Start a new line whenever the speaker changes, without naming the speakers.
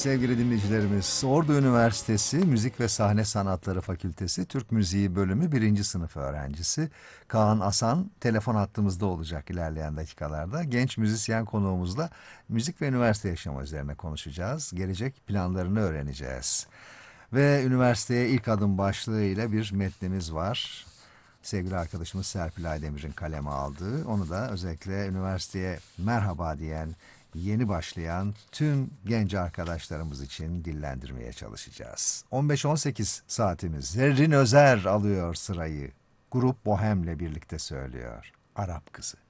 Sevgili dinleyicilerimiz, Ordu Üniversitesi Müzik ve Sahne Sanatları Fakültesi Türk Müziği Bölümü birinci sınıf öğrencisi Kaan Asan telefon hattımızda olacak ilerleyen dakikalarda. Genç müzisyen konuğumuzla müzik ve üniversite yaşamı üzerine konuşacağız. Gelecek planlarını öğreneceğiz. Ve üniversiteye ilk adım başlığıyla bir metnimiz var. Sevgili arkadaşımız Serpil Aydemir'in kaleme aldığı, onu da özellikle üniversiteye merhaba diyen, yeni başlayan tüm genç arkadaşlarımız için dillendirmeye çalışacağız. 15-18 saatimiz. Zerrin Özer alıyor sırayı. Grup Bohem'le birlikte söylüyor. Arap Kızı.